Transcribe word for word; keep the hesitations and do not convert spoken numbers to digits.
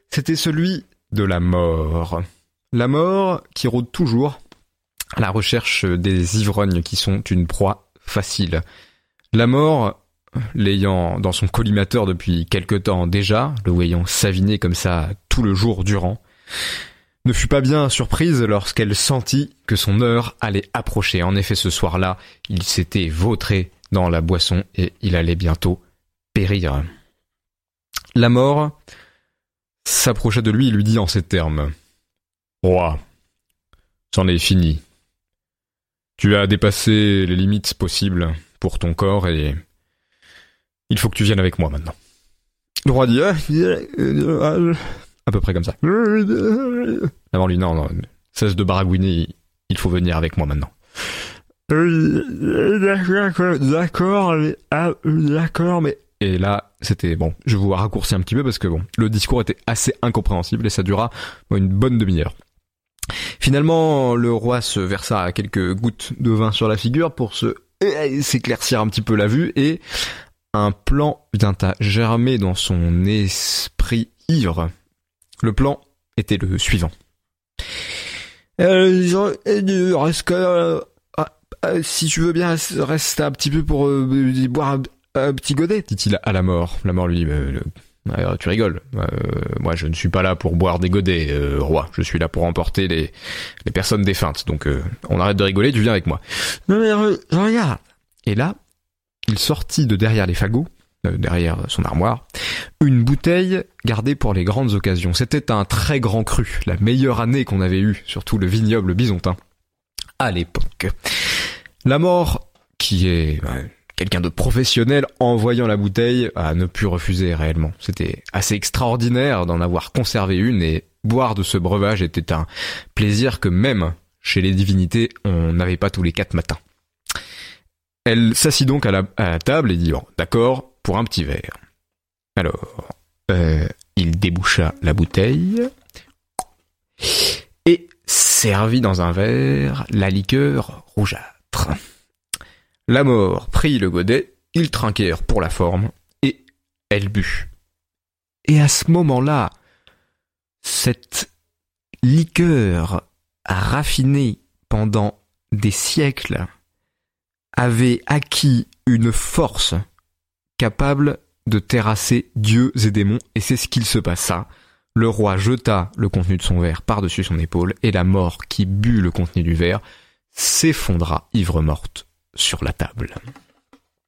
C'était celui de la mort. La mort qui rôde toujours à la recherche des ivrognes qui sont une proie facile. La mort, l'ayant dans son collimateur depuis quelque temps déjà, le voyant s'aviner comme ça tout le jour durant, ne fut pas bien surprise lorsqu'elle sentit que son heure allait approcher. En effet, ce soir-là, il s'était vautré dans la boisson et il allait bientôt périr. La mort s'approcha de lui et lui dit en ces termes : « Roi, c'en est fini. Tu as dépassé les limites possibles pour ton corps et il faut que tu viennes avec moi maintenant. » Le roi dit « à peu près comme ça. » Avant lui, non, non, cesse de baragouiner, il faut venir avec moi maintenant. D'accord, mais, ah, d'accord, mais... Et là, c'était, bon, je vous raccourcis un petit peu parce que bon, le discours était assez incompréhensible et ça dura une bonne demi-heure. Finalement, le roi se versa quelques gouttes de vin sur la figure pour se euh, s'éclaircir un petit peu la vue et un plan vient à germer dans son esprit ivre. Le plan était le suivant. Euh, reste, euh, euh, si tu veux bien, reste un petit peu pour euh, boire un, un petit godet, dit-il à la mort. La mort lui dit, euh, euh, tu rigoles. Euh, moi, je ne suis pas là pour boire des godets, euh, roi. Je suis là pour emporter les, les personnes défuntes. Donc, euh, on arrête de rigoler, tu viens avec moi. Non mais regarde. Et là, il sortit de derrière les fagots, euh, derrière son armoire, une bouteille gardée pour les grandes occasions. C'était un très grand cru, la meilleure année qu'on avait eue, surtout le vignoble bisontin, à l'époque. La mort, qui est euh, quelqu'un de professionnel, en voyant la bouteille, a ne pu refuser réellement. C'était assez extraordinaire d'en avoir conservé une et boire de ce breuvage était un plaisir que même chez les divinités, on n'avait pas tous les quatre matins. Elle s'assit donc à la, à la table et dit bon, « D'accord, pour un petit verre. » Alors, euh, il déboucha la bouteille et servit dans un verre la liqueur rougeâtre. La mort prit le godet, ils trinquèrent pour la forme et elle but. Et à ce moment-là, cette liqueur raffinée pendant des siècles avait acquis une force capable de terrasser dieux et démons, et c'est ce qu'il se passa. Le roi jeta le contenu de son verre par-dessus son épaule, et la mort qui but le contenu du verre s'effondra ivre morte sur la table.